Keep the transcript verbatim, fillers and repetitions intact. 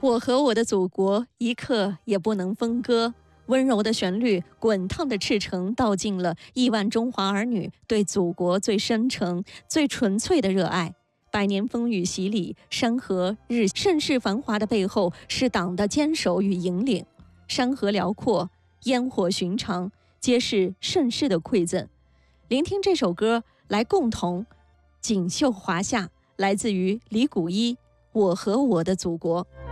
我和我的祖国一刻也不能分割。温柔的旋律，滚烫的赤诚，道尽了亿万中华儿女对祖国最深沉、最纯粹的热爱。百年风雨洗礼，山河日盛世繁华的背后，是党的坚守与引领。山河辽阔，烟火寻常，皆是盛世的馈赠。聆听这首歌，来共同锦绣华夏，来自于李谷一《我和我的祖国》。